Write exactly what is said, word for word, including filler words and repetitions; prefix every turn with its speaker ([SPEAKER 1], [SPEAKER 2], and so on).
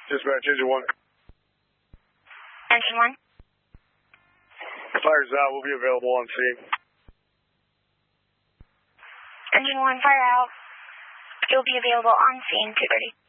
[SPEAKER 1] Dispatch, engine one.
[SPEAKER 2] Engine one.
[SPEAKER 1] Fire's out. We'll be available on scene.
[SPEAKER 2] Engine one, fire out. You'll be available on scene, two thirty.